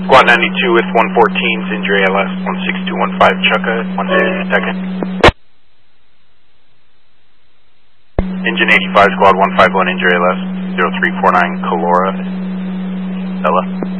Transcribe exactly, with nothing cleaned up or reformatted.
Squad ninety-two with one fourteen, injury L S, one six two one five, Chukka, one second. Engine eighty-five, Squad one five one, injury L S, zero three four nine, Colora, Stella.